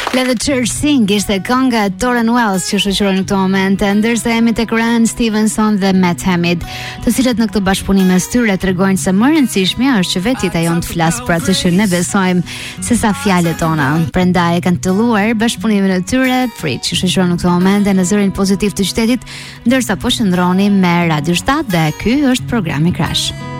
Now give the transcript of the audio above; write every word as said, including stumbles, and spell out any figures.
Let the Church Sing ishte kënga e Tauren Wells që shoqëroi në këtë moment, ndërsa jemi tek Ryan Stevenson dhe Matt Hamid, të cilët në këtë bashkëpunim mes tyre tregojnë se më e rëndësishmja është që vetë jeta jon të flas për atë që ne besojmë, sesa fjalët tona. Prandaj kanë filluar bashkëpunimin e tyre, Frit, që shoqëron në këtë moment në zërin pozitiv të qytetit, ndërsa po shndroni me Radio shtat dhe ky është programi Crash.